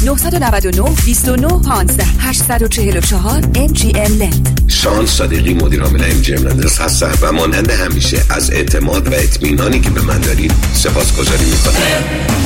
999 29 15 844 MGM لند. شان صادقی مدیر عامل MGM لندرز هستم و مانند همیشه از اعتماد و اطمینانی که به من دارید سپاسگزاری میکنم.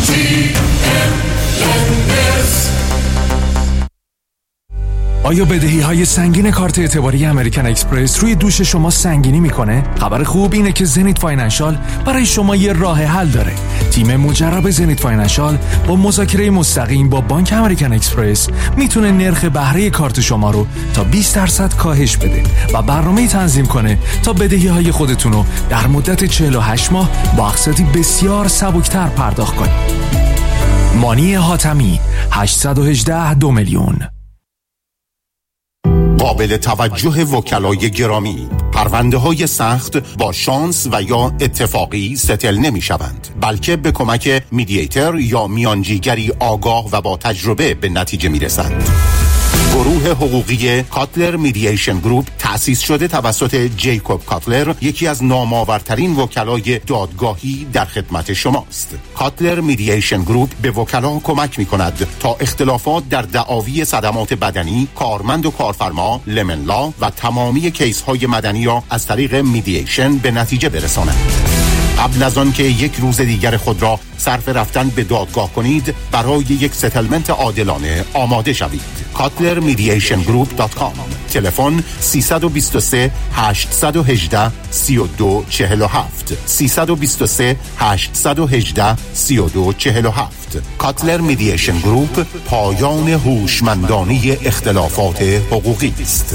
آیا بدهی‌های سنگین کارت اعتباری امریکن اکسپرس روی دوش شما سنگینی میکنه؟ خبر خوب اینه که زنیت فاینانشال برای شما یه راه حل داره. تیم مجرب زنیت فاینانشال با مذاکره مستقیم با بانک امریکن اکسپرس میتونه نرخ بهره کارت شما رو تا 20% کاهش بده و برنامه‌ای تنظیم کنه تا بدهی‌های خودتون رو در مدت 48 ماه با اقساطی بسیار سبکتر پرداخت کنید. مانی حاتمی 818 2 میلیون. قابل توجه وکلای گرامی، پرونده های سخت با شانس و یا اتفاقی ستل نمی شوند، بلکه به کمک میدییتر یا میانجیگری آگاه و با تجربه به نتیجه می رسند. گروه حقوقی کاتلر میدییشن گروپ تأسیس شده توسط جیکوب کاتلر، یکی از نامآورترین وکلای دادگاهی در خدمت شماست. کاتلر میدییشن گروپ به وکلا کمک می کند تا اختلافات در دعاوی صدمات بدنی، کارمند و کارفرما، لمن لا و تمامی کیس های مدنی را از طریق میدییشن به نتیجه برسانند. قبل از آن که یک روز دیگر خود را صرف رفتن به دادگاه کنید، برای یک ستلمنت عادلانه آماده شوید. KatlerMediationGroup.com. تلفن 323 818 3247 323 818 3247. کاتلر میدییشن گروپ، پایان هوشمندانه اختلافات حقوقی است.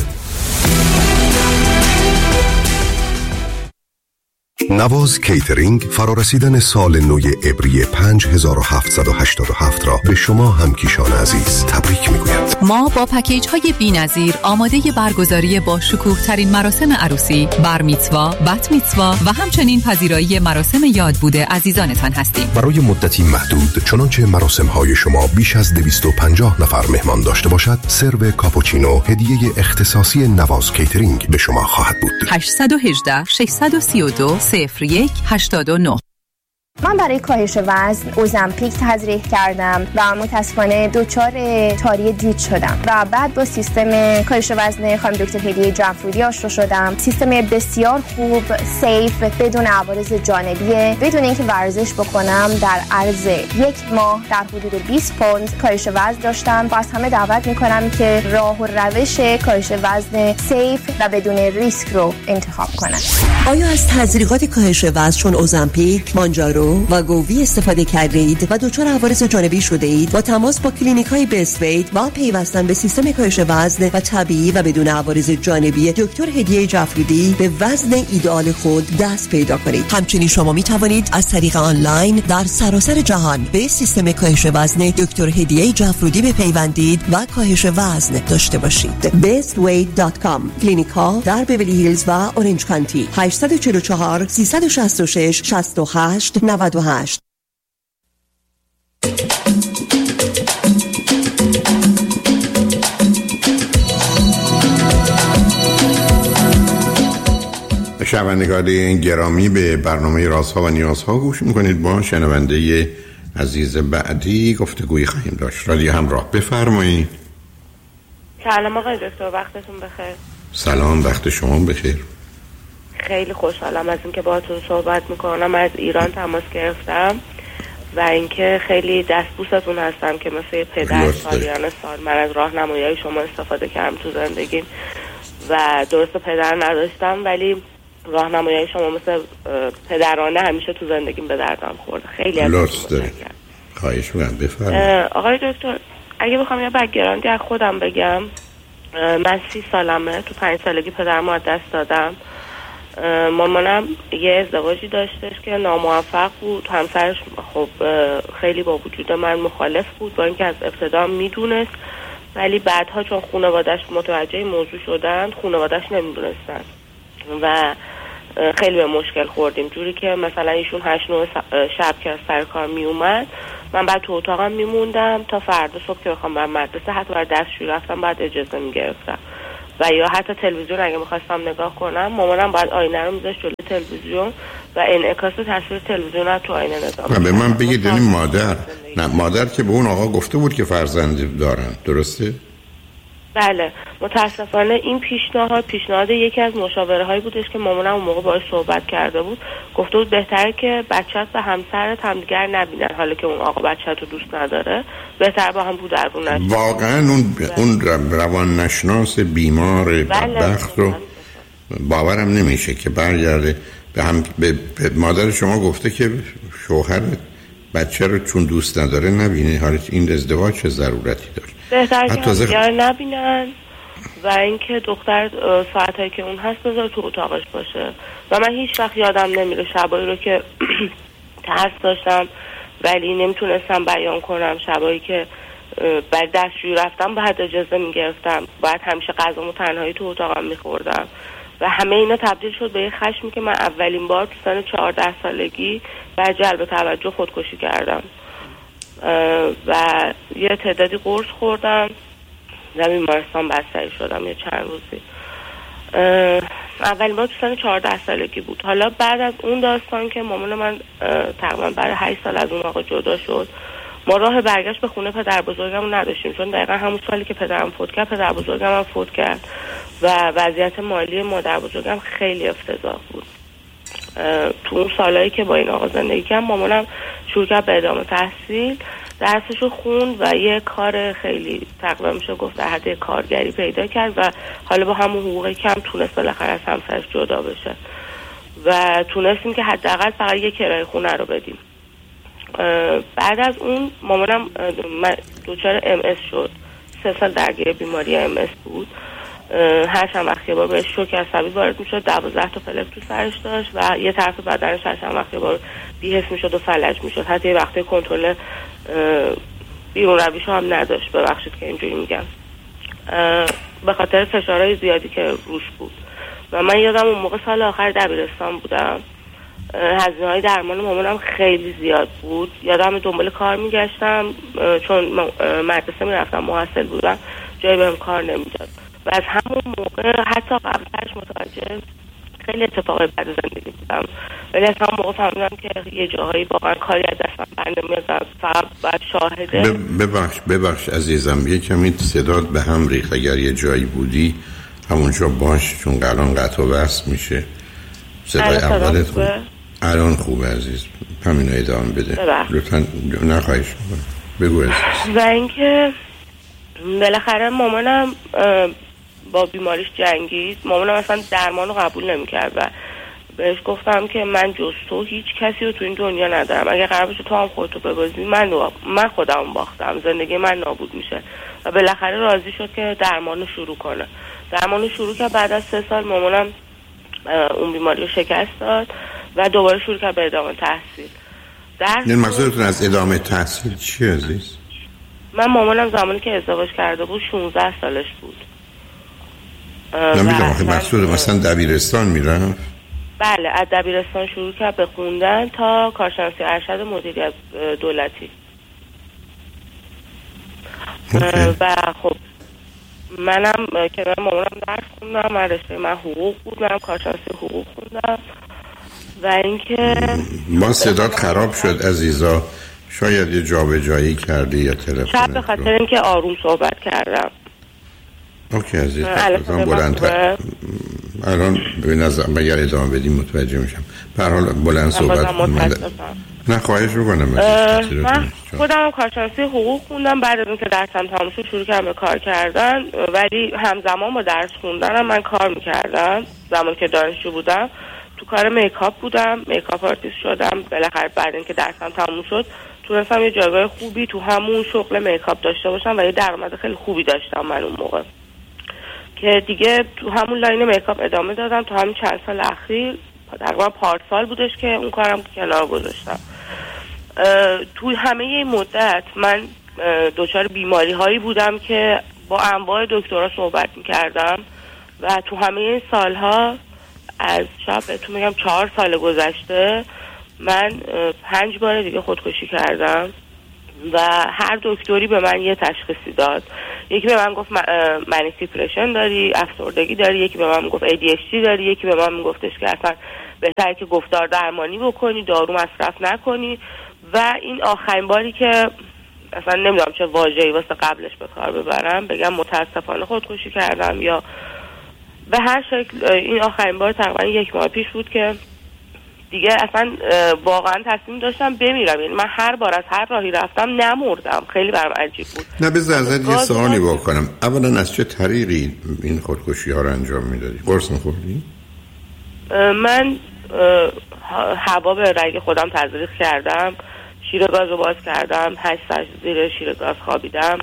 نواز کیترینگ فرارسیدن سال نو عبری 5787 را به شما همکیشان عزیز تبریک میگوید. ما با پکیج های بی‌نظیر آماده برگزاری با شکوه ترین مراسم عروسی، بر میتوا، بت میتوا و همچنین پذیرایی مراسم یاد بوده عزیزانتان هستیم. برای مدتی محدود، چنانچه مراسم های شما بیش از 250 نفر مهمان داشته باشد، سرو کاپوچینو هدیه اختصاصی نواز کیترینگ به شما خواهد بود. 818 632 0189. من برای کاهش وزن اوزمپیک تزریق کردم و متاسفانه دچار تاری دید شدم و بعد با سیستم کاهش وزن خانم دکتر هدیه جعفرودی آشنا شدم. سیستم بسیار خوب، سیف، بدون عوارض جانبیه، بدون اینکه ورزش بکنم. در عرض یک ماه در حدود 20 پوند کاهش وزن داشتم و از همه دعوت میکنم که راه و روش کاهش وزن سیف و بدون ریسک رو انتخاب کنن. آیا از تزریقات کاهش وزن چون اوزمپیک، مانجارو و گووی استفاده کردید و دچار عوارض جانبی شده اید؟ با تماس با کلینیک‌های بیست ویت و پیوستن به سیستم کاهش وزن و طبیعی و بدون عوارض جانبی دکتر هدیه جعفرودی به وزن ایدئال خود دست پیدا کنید. همچنین شما می توانید از طریق آنلاین در سراسر جهان به سیستم کاهش وزن دکتر هدیه جعفرودی بپیوندید و کاهش وزن داشته باشید. bestweight.com. کلینیک‌ها در بیولی هیلز و اورنج کانتی. 844 366 68 98. شنوندگان گرامی، به برنامه رازها و نیازها گوش میکنید. با شنونده عزیز بعدی گفتگویی خواهیم داشت. رادیو همراه، بفرمایید. سلام آقای دکتر، وقتتون بخیر. سلام، وقت شما بخیر. خیلی خوشحالم از اینکه باهاتون صحبت میکنم. از ایران تماس گرفتم و اینکه خیلی دستبوستون هستم که مثل پدر سالیان سال من از راهنمایی‌های شما استفاده کردم تو زندگیم و درست پدر نداشتم، ولی راهنمایی‌های شما مثل پدرانه همیشه تو زندگیم به دردم خورده. خیلی از خواهش می‌کنم، بفرمایید. آقای دکتر، اگه بخوام یه بک‌گراندی از خودم بگم، من 30 سالمه. تو 5 سالگی پدرمو از دست دادم. مامانم یه ازدواجی داشتش که ناموفق بود. همسرش خب خیلی با وجود من مخالف بود، با اینکه از ابتدا میدونست، ولی بعدها چون خانواده‌اش متوجه موضوع شدن، خانواده‌اش نمیدونستن و خیلی به مشکل خوردیم. جوری که مثلا ایشون 8-9 شب که از سر کار می اومد، من بعد تو اتاقم میموندم تا فردا صبح که بخوام برم مدرسه. حتی برای دستشویی رفتم بعد اجازه میگرفتم و یا حتی تلویزیون اگه میخواستم نگاه کنم، مامانم باید آینه رو میذاشت جلوی تلویزیون و انعکاس تصویر تلویزیون تو آینه نگاه. به من بگید یعنی مادر که به اون آقا گفته بود که فرزند دارن، درسته؟ بله، متاسفانه این پیشنهاد یکی از مشاوره‌هایی بودش که مامانم اون موقع باهاش صحبت کرده بود. گفته بود بهتره که بچه‌ت و همسرت همدیگر نبینن، حالا که اون آقا بچه‌ت رو دوست نداره، بهتر با هم رو در رو نشن. واقعا اون روان نشناس بیمار بدبخت رو باورم نمیشه که برگرده به مادر شما گفته که شوهر بچه رو چون دوست نداره نبینه. حالا این ازدواج چه ضرورتی داره؟ بهتر که همدیگر نبینن و اینکه دختر ساعتایی که اون هست بذار تو اتاقش باشه. و من هیچ وقت یادم نمیره شبایی رو که ترس داشتم ولی نمیتونستم بیان کنم، شبایی که بعد دستشویی رفتم باید اجازه میگرفتم، باید همیشه غذامو تنهایی تو اتاقم میخوردم و همه اینا تبدیل شد به یه خشمی که من اولین بار تو سن 14 سالگی بعد جلب توجه خودکشی کردم و یه تعدادی قرص خوردم و بیمارستان بستری شدم یه چند روزی. اولین بار تو سن 14 سالگی بود. حالا بعد از اون داستان که مامان من تقریبا برای 8 سال از اون آقا جدا شد، ما راه برگشت به خونه پدر بزرگم نداشتیم، چون دقیقا همون سالی که پدرم فوت کرد پدر بزرگم هم فوت کرد و وضعیت مالی مادر بزرگم خیلی افتضاح بود. تو اون سالایی که با این آقا زندگی کردم مامانم شروع کرد به ادامه تحصیل، درسشو خوند و یه کار خیلی تقریبا میشه گفت در حد کارگری پیدا کرد و حالا با همون حقوقی کم تونست بالاخره از همسرش جدا بشه و تونستیم که حداقل فقط یه کرایه خونه رو بدیم. بعد از اون مامانم دچار MS شد. 3 سال درگیر بیماری MS بود. هر چند وقت یه بار بهش شوک عصبی وارد میشد، 12 تا پلک تو سرش داشت و یه طرف بدنش هر چند وقت یه بار بی‌حس میشد و فلج میشد. حتی یه وقتی کنترل بیرون رویشو هم نداشت. ببخشید که اینجوری میگم، به خاطر فشارهای زیادی که روش بود. و من یادم اون موقع سال آخر دبیرستان بودم، هزینه‌های درمان مامانم خیلی زیاد بود. یادم دنبال کار میگشتم چون مدرسه میرفتم، محصل بودم، جایی بهم کار نمیداد و از همون موقع حتی قبلش متوجه خیلی اتفاقای بد زندگی بودم، ولی از همون موقع فهمیدم که یه جاهایی واقعا کاری از دستم بر نمیاد، فقط باید شاهده. ببخش عزیزم، یه کمی صدات به هم ریخت. اگر یه جایی بودی همونجا باش، چون الان قطع و وصل میشه. صدای اولت خوب الان خوبه عزیز، همین رو ادامه بده لطفا. نخواهش میکنم بگو عزیز. و اینکه بالاخره مامانم با بیماریش جنگید. مامانم اصلا درمان رو قبول نمی‌کرد و بهش گفتم که من جز تو هیچ کسی رو تو این دنیا ندارم، اگه قرار باشه تو هم خودتو ببازی من خودم باختم، زندگی من نابود میشه. و بالاخره راضی شد که درمان رو شروع کنه. درمان رو شروع کرد. بعد از 3 سال مامانم اون بیماری رو شکست داد و دوباره شروع کرد به ادامه تحصیل. این مقصودتون از ادامه تحصیل چی عزیز؟ من مامانم زمانی که ازدواج کرده بود 16 سالش بود. نمیدونم آخه مقصود مثلا دبیرستان میرم؟ بله، از دبیرستان شروع کرد به خوندن تا کارشناسی ارشد مدیریت دولتی. و خب منم که مامانم درس خوندم، من رشته من حقوق بود، منم کارشناسی حقوق خوندم. و اینکه ما صدات خراب شد عزیزا، شاید یه جابجایی کردی یا تلفن، شاید به خاطر اینکه آروم صحبت کردم. اوکی عزیز، الان بلندتر. الان ببین از اگر ادامه بدیم متوجه میشم. به هر حال بلند صحبت کنم. نه خواهش میکنم. من خودم کارشناسی حقوق خوندم. بعد از اینکه درسم تموم شد شروع کردم به کار کردن، ولی همزمان با درس خوندنم من کار میکردم. زمانی که دانشجو بودم تو کار میکاپ بودم، میکاپ آرتیست شدم. بالاخره بعد اینکه درسم تموم شد تونستم یه جایگاه خوبی تو همون شغل میکاپ داشته باشم و یه درآمد خیلی خوبی داشتم من اون موقع، که دیگه تو همون لاین میکاپ ادامه دادم تا همین چند سال اخیر. تقریبا پارسال بودش که اون کارم کنار گذاشتم. توی همه این مدت من دچار بیماری هایی بودم که با انواع دکترها صحبت میکردم و تو همه این سالها، از شاید بهتون میگم 4 سال گذشته، من 5 بار دیگه خودکشی کردم و هر دکتری به من یه تشخیصی داد. یکی به من گفت منیک دیپرشن داری، افسردگی داری، یکی به من گفت ADHD داری، یکی به من میگفتش که اصلا بهتره که گفتار درمانی بکنی، دارو مصرف نکنی. و این آخرین باری که اصلا نمیدونم چه واژه‌ای واسه قبلش به کار ببرم، بگم متاسفانه خودکشی کردم یا به هر شکل، این آخرین بار تقریبا 1 ماه پیش بود که دیگه اصلا واقعا تصمیم داشتم بمیرم. یعنی من هر بار از هر راهی رفتم نمردم. خیلی برام عجیب بود. نه به ازت یه سوالی بکنم. اولا از چه طریقی این خودکشی ها رو انجام میدادی؟ قرص می‌خوردی؟ من هوا به رگ خودم تزریق کردم، شیر گاز رو باز کردم، 8 ساعت زیر شیر گاز خوابیدم،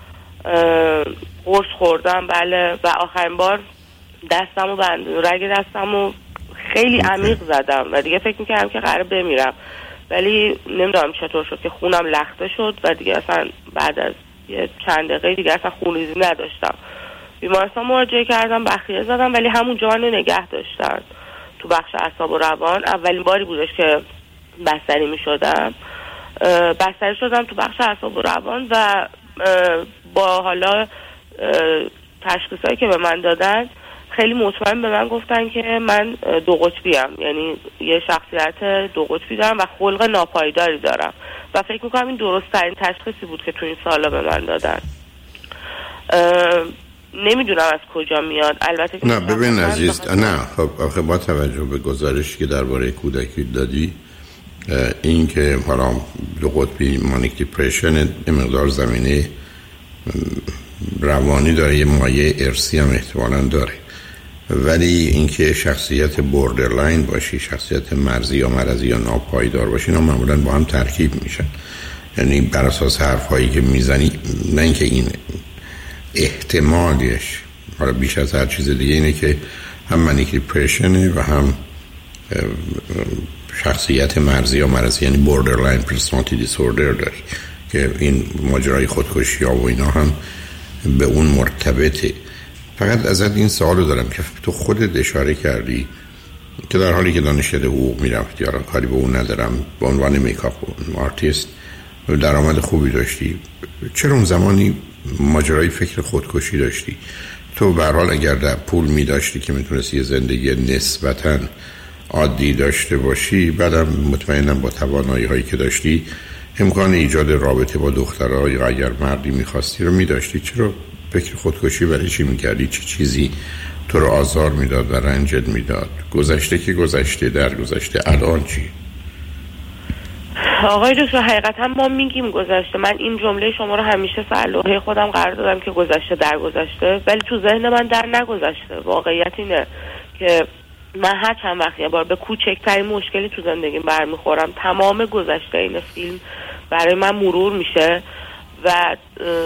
قرص خوردم بله. و آخرین بار دستمو رگ دستمو خیلی عمیق زدم و دیگه فکر میکردم که قراره بمیرم، ولی نمیدونم چطور شد که خونم لخته شد و دیگه اصلا بعد از یه چند دقیقه دیگه اصلا خونریزی نداشتم. بیمارستان مراجعه کردم، بخیه زدم، ولی همونجا منو نگه داشتن تو بخش اعصاب و روان. اولین باری بودش که بستری میشدم، بستری شدم تو بخش اعصاب و روان و با حالا تشخیصایی که به من دادن خیلی مطمئن به من گفتن که من 2 قطبیم، یعنی یه شخصیت 2 قطبی دارم و خلق ناپایداری دارم و فکر میکنم این درست ترین تشخیصی بود که تو این سالا به من دادن. نمیدونم از کجا میاد. البته نه ببین عزیز، نه خب آخه با توجه به گزارشی که درباره کودکی دادی، این که حالا 2 قطبی مانیک دیپرشن مقدار زمینه روانی داره، یه مایه ارثی هم احتمالاً داره، ولی اینکه شخصیت بوردرلاین باشی، شخصیت مرزی یا مرزی یا ناپایدار باشی، اینا معمولاً با هم ترکیب میشن. یعنی بر اساس حرفایی که میزنی، نه اینکه این احتمالش حالا بیش از هر چیز دیگه اینه که هم منیک دیپرشنه و هم شخصیت مرزی یا مرزی، یعنی بوردرلاین پرسونالیتی دیسوردر داری که این ماجرای خودکشی ها و اینا هم به اون مرتبطه. فقط ازت این سوالو دارم که تو خودت اشاره کردی که در حالی که دانشکده حقوق میرفتی، یا کاری به اون ندارم، به عنوان میکاپ آرتیست درآمد خوبی داشتی، چرا اون زمانی ماجرای فکر خودکشی داشتی؟ تو به هر حال اگر در پول می داشتی که میتونستی زندگی نسبتاً عادی داشته باشی، بعدم مطمئنم با توانایی هایی که داشتی امکان ایجاد رابطه با دخترها یا اگر مردی میخواستی رو میداشتی، چرا فکر خودکشی برای چی میکردی؟ چه چیزی تو رو آزار میداد و رنجت میداد؟ گذشته که گذشته، در گذشته، الان چی؟ آقای دکتر حقیقتا ما میگیم گذشته. من این جمله شما رو همیشه سر لوحه خودم قرار دادم که گذشته در گذشته، ولی تو ذهن من در نگذشته. واقعیت اینه که من هر چند وقت یه بار به کوچکترین مشکلی تو زندگیم برمیخورم، تمام گذشته این فیلم برای من مرور میشه و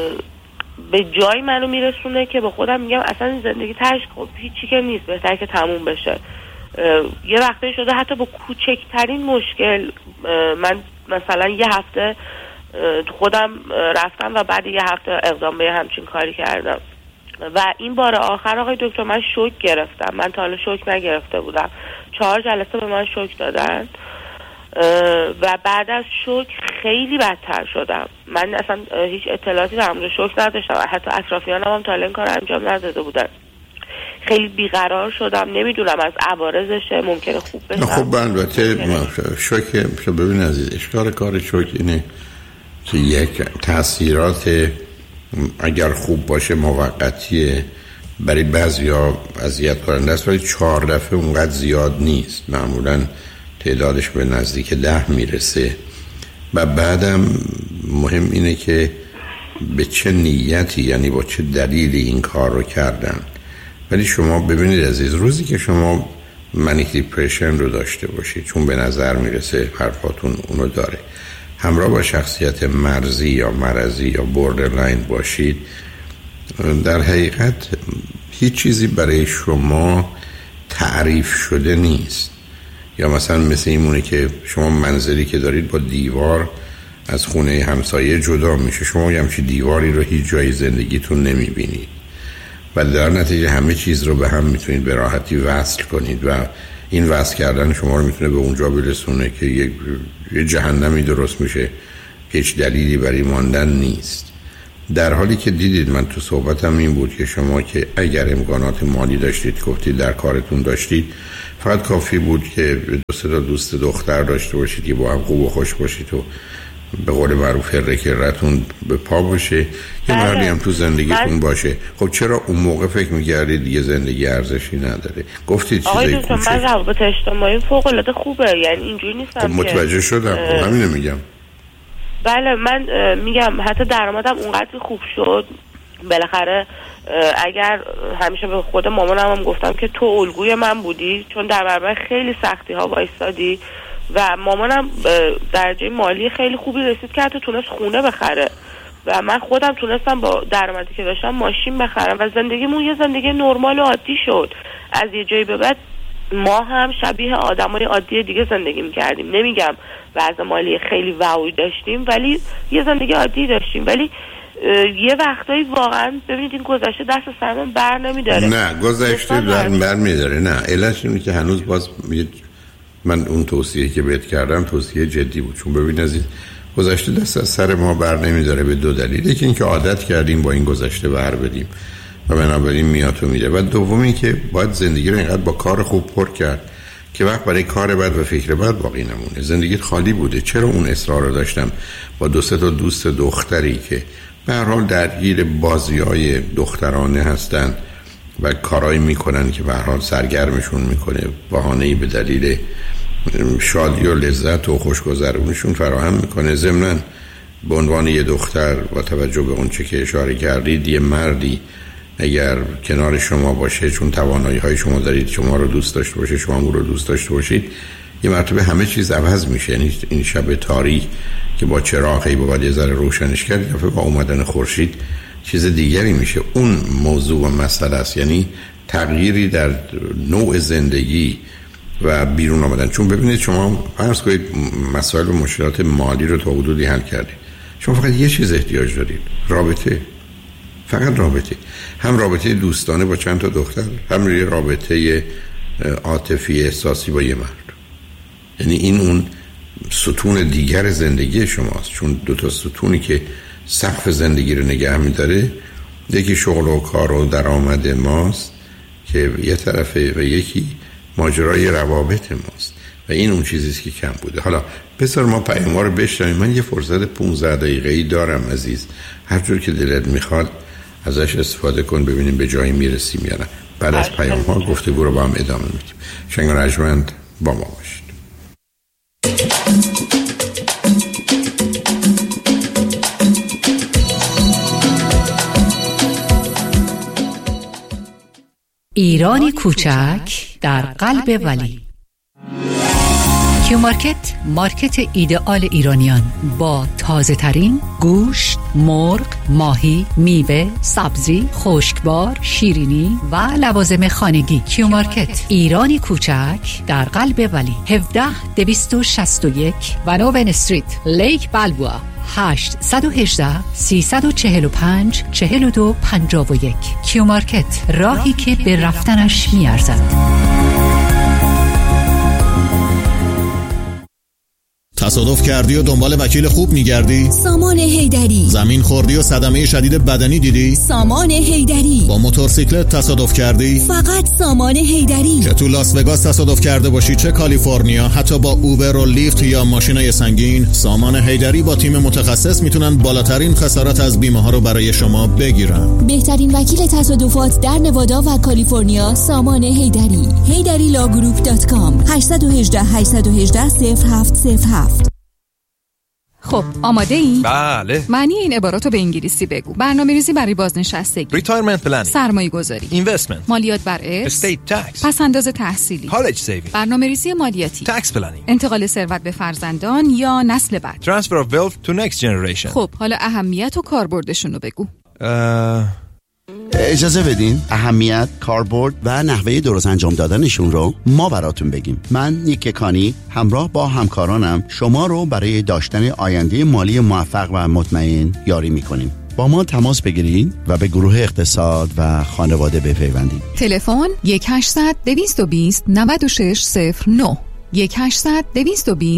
به جای منو میرسونه که به خودم میگم اصلا این زندگی تاش خب هیچی که نیست، بهتره که تموم بشه. یه وقتی شده حتی با کوچکترین مشکل من مثلا یه هفته خودم رفتم و بعد یه هفته اقدام به همچین کاری کردم و این بار آخر آقای دکتر من شوک گرفتم. من تا حالا شوک نگرفته بودم. 4 جلسه به من شوک دادن و بعد از شوک خیلی بدتر شدم. من اصلا هیچ اطلاعاتی در مورد شوک نداشتم، حتی اطرافیانم هم تا الان کار انجام نداده بودن. خیلی بیقرار شدم، نمیدونم از عوارضشه ممکنه خوب بشم. خب البته شوک ببین عزیز، اشکال کار شوک اینه که یک تاثیرات اگر خوب باشه موقتیه، برای بعضیا اذیت کننده است، ولی 4 دفعه اونقدر زیاد نیست، معمولا تعدادش به نزدیک 10 میرسه و بعدم مهم اینه که به چه نیتی، یعنی با چه دلیلی این کار رو کردن. ولی شما ببینید عزیز، روزی که شما منیک دیپرشن رو داشته باشید، چون به نظر میرسه حرفاتون اونو داره، همراه با شخصیت مرزی یا مرزی یا بوردرلاین باشید، در حقیقت هیچ چیزی برای شما تعریف شده نیست. یا مثلا مثل این مونه که شما منزلی که دارید با دیوار از خونه همسایه جدا میشه، شما همچین دیواری رو هیچ جای زندگیتون نمیبینید و در نتیجه همه چیز رو به هم میتونید به راحتی وصل کنید و این وصل کردن شما رو میتونه به اونجا برسونه که یه جهنمی درست میشه که هیچ دلیلی برای ماندن نیست. در حالی که دیدید من تو صحبتم این بود که شما که اگر امکانات مالی داشتید، گفتید در کارتون داشتید، فقط کافی بود که 2-3 تا دوست دختر داشته باشید که با هم خوب و خوش باشید و به قول معروف رکرتون به پا باشه، یه مردی هم تو زندگیتون باشه. خب چرا اون موقع فکر می‌کردید دیگه زندگی ارزشی نداره؟ گفتید چیزایی کوچه. من روابط اجتماعی فوق‌العاده خوبه، یعنی اینجوری نیستم. خب متوجه شدم. خب همینو میگم. بله من میگم حتی درآمدم اونقدر خوب شد بالاخره. اگر همیشه به خود مامانم هم گفتم که تو الگوی من بودی، چون در برابر خیلی سختی ها وایسادی و مامانم درجه مالی خیلی خوبی رسید که حتی تونست خونه بخره و من خودم تونستم با درآمدی که داشتم ماشین بخرم و زندگیمون یه زندگی نرمال و عادی شد. از یه جایی به بعد ما هم شبیه آدمای عادی دیگه زندگی می‌کردیم. نمیگم وضع مالی خیلی واوی داشتیم، ولی یه زندگی عادی داشتیم. ولی یه وقتایی واقعا ببینید این گذشته دست سرمون بر نمیداره. نه گذشته بر میداره. نه علتش اینه که هنوز باز من اون توصیه که بهت کردم توصیه جدی بود، چون ببین عزیز گذشته دست از سر ما بر نمیداره به دو دلیل. یکی این که عادت کردیم با این گذشته بر بدیم و بنابراین میاد و میره، و دومی که باید زندگی رو اینقدر با کار خوب پر کرد که وقت برای کار بد و فکر بد باقی نمونه. زندگیت خالی بوده. چرا اون اصرار رو داشتم با 2-3 تا دوست دختری که به هر حال درگیر بازی‌های دخترانه هستن و کارایی میکنن که به هر حال سرگرمشون میکنه، بهانه‌ای به دلیل شادی و لذت و خوشگذرونشون فراهم میکنه. ضمناً به عنوان یه دختر با توجه به اون چه که اشاره کردید، یه مردی اگر کنار شما باشه چون توانایی‌های شما دارید، شما رو دوست داشته باشه، شما اون رو دوست داشته باشید، یه مرتبه همه چیز عوض میشه. یعنی این شب تاریک که با چراغی باید یه ذره روشنش کرد، دفعه با اومدن خورشید چیز دیگری میشه. اون موضوع و مسئله است، یعنی تغییری در نوع زندگی و بیرون آمدن. چون ببینید شما فرض کنید مسائل و مشکلات مالی رو تا حدودی حل کردید، شما فقط یه چیز احتیاج دارید، رابطه. فقط رابطه، هم رابطه دوستانه با چند تا دختر، هم یه رابطه عاطفی احساسی با یه مرد. یعنی این اون ستون دیگر زندگی شماست، چون 2 تا ستونی که سقف زندگی رو نگه می‌داره، یکی شغل و کار و درآمد ماست که یه طرفه و یکی ماجرای روابط ماست و این اون چیزیست که کم بوده. حالا بذار ما پیام‌ها رو بشنویم. من یه فرصت 15 دقیقه‌ای دارم عزیز، هر جور که دلت میخواد ازش استفاده کن، ببینیم به جایی میرسیم یا نه. بعد از پیام‌ها گفتگو رو با هم ادامه میدیم. شنگ رجمند با ما باشید. ایرانی کوچک در قلب ولی. کیو مارکت، مارکت ایدئال ایرانیان با تازه ترین گوشت، مرغ، ماهی، میوه، سبزی، خشکبار، شیرینی و لوازم خانگی. کیو مارکت ایرانی کوچک در قلب ولی، 17261 ونوون استریت، لیک بالبوا، 818-345-4251. کیو مارکت، راهی که به رفتنش میارزد. تصادف کردی و دنبال وکیل خوب میگردی؟ سامان حیدری. زمین خوردی و صدمه شدید بدنی دیدی؟ سامان حیدری. با موتورسیکلت تصادف کردی؟ فقط سامان حیدری. چه تو لاس وگاس تصادف کرده باشی، چه کالیفرنیا، حتی با اوبر و لیفت یا ماشینای سنگین، سامان حیدری با تیم متخصص میتونن بالاترین خسارات از بیمه ها رو برای شما بگیرن. بهترین وکیل تصادفات در نوادا و کالیفرنیا، سامان حیدری. HeyDariLawGroup.com 818-818-0707. خب آماده ای؟ بله. معنی این عباراتو به انگلیسی بگو. برنامه‌ریزی برای بازنشستگی، ریتایرمنت پلنینگ، سرمایه‌گذاری، اینوستمنت، مالیات بر ارث، استیت تکس، پس‌انداز تحصیلی، کالج سیوینگ، برنامه‌ریزی مالیاتی، تکس پلنینگ، انتقال ثروت به فرزندان یا نسل بعد، ترانسفر اف ویلث تو نکست جنریشن. خب حالا اهمیت و کاربردشون رو بگو. اجازه بدین اهمیت، کاربرد و نحوه درست انجام دادنشون رو ما براتون بگیم. من نیک کانی همراه با همکارانم شما رو برای داشتن آینده مالی موفق و مطمئن یاری میکنیم. با ما تماس بگیرید و به گروه اقتصاد و خانواده بپیوندید. تلفن 1-800-220-9609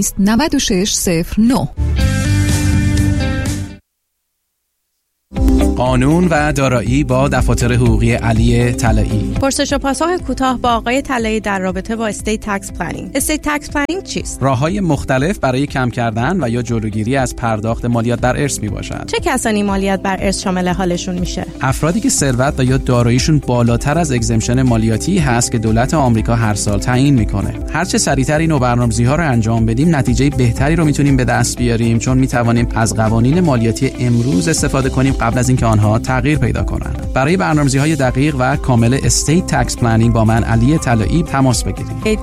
1-800-220-9609. قانون و دارایی با دفاتر حقوقی علی طلایی. پرسش و پاسخ کوتاه با آقای طلایی در رابطه با استیت تکس پلنینگ. استیت تکس پلنینگ چیست؟ راههای مختلف برای کم کردن و یا جلوگیری از پرداخت مالیات بر ارث میباشد. چه کسانی مالیات بر ارث شامل حالشون میشه؟ افرادی که ثروت و یا داراییشون بالاتر از اگزمشن مالیاتی هست که دولت آمریکا هر سال تعیین میکنه. هر چه سریعتر این برنامه‌ریزی‌ها رو انجام بدیم، نتیجه بهتری رو میتونیم به دست بیاریم، چون میتوانیم از قوانین مالیاتی امروز استفاده کنیم قبل از اینکه آنها تغییر پیدا کنند. برای برنامه‌ریزی‌های دقیق و کامل استیت تکس پلنینگ با من علی طلایی تماس بگیرید. 818-285-2850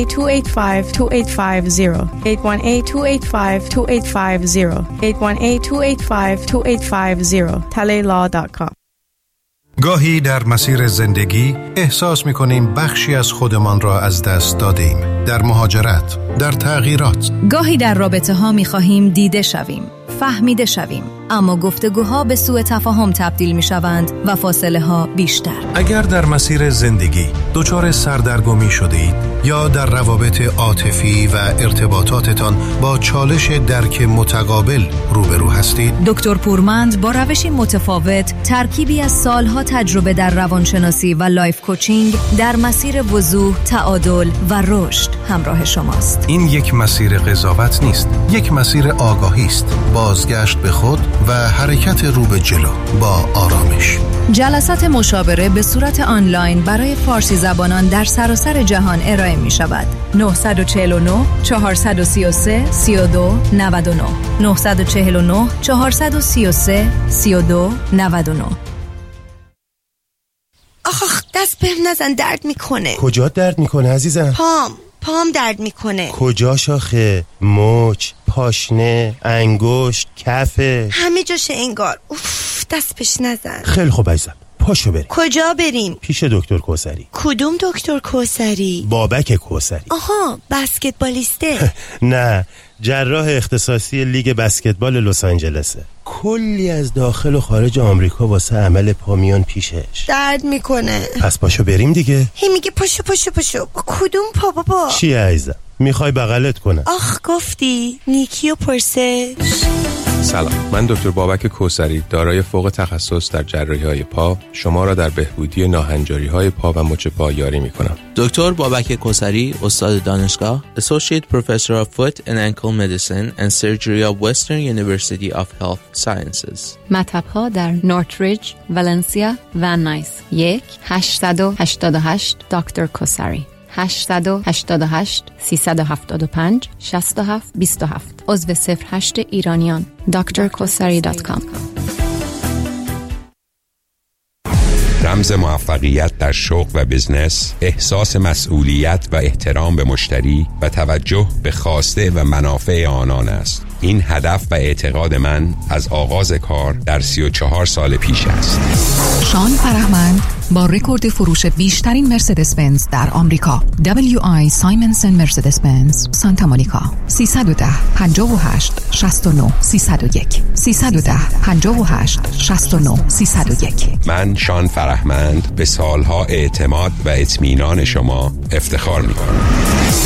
818-285-2850 talaylaw.com. گاهی در مسیر زندگی احساس می‌کنیم بخشی از خودمان را از دست دادیم. در مهاجرت، در تغییرات. گاهی در رابطه‌ها می‌خواهیم دیده شویم، فهمیده شویم، اما گفتگوها به سوء تفاهم تبدیل می‌شوند و فاصله‌ها بیشتر. اگر در مسیر زندگی دچار سردرگمی شدید یا در روابط عاطفی و ارتباطاتتان با چالش درک متقابل روبرو هستید، دکتر پورمند با روشی متفاوت، ترکیبی از سالها تجربه در روانشناسی و لایف کوچینگ در مسیر وضوح، تعادل و رشد همراه شماست. این یک مسیر قضاوت نیست، یک مسیر آگاهی است، بازگشت به خود و حرکت رو به جلو با آرامش. جلسات مشاوره به صورت آنلاین برای فارسی زبانان در سراسر جهان ارائه می شود. 949 433 32 99 949 433 32 99. آخ دست بهم نزن، درد میکنه. کجا درد میکنه عزیزم؟ پام درد میکنه. کجا شاخه؟ مچ، پاشنه، انگشت، کفه، همه جاشه انگار. اوف دست بهش نزن. خیلی خوب عزیزم، پاشو بریم. کجا بریم؟ پیش دکتر کوثری. کدوم دکتر کوثری؟ بابک کوثری. آها بسکتبالیسته. نه، جراح اختصاصی لیگ بسکتبال لس آنجلسه. کلی از داخل و خارج آمریکا واسه عمل پا میان پیشش. درد میکنه. پس پاشو بریم دیگه. هی میگه پاشو. با کدوم پا بابا؟ چیه عزیزم؟ میخوای بغلت کنم؟ آخ گفتی نیکیو پرسش. سلام، من دکتر بابک کوثری، دارای فوق تخصص در جراحی‌های پا، شما را در بهبودی ناهنجاری‌های پا و مچ پا یاری می‌کنم. دکتر بابک کوثری، استاد دانشگاه، Associate Professor of Foot and Ankle Medicine and Surgery of Western University of Health Sciences. مطب‌ها در نورتریج، ولنسیا و نایس. 1-888 دکتر کوثری 888 375 67 27 عضو 08 ایرانیان drkosari.com. رمز موفقیت در شغل و بزنس، احساس مسئولیت و احترام به مشتری و توجه به خواسته و منافع آنان است. این هدف و اعتقاد من از آغاز کار در 34 سال پیش است. شان فرهمند با رکورد فروش بیشترین مرسدس بنز در آمریکا، WI سایمنسن مرسدس بنز سانتا مونیکا. 310 58 69 301 310 58 69 301. من شان فرهمند به سالها اعتماد و اطمینان شما افتخار می‌کنم.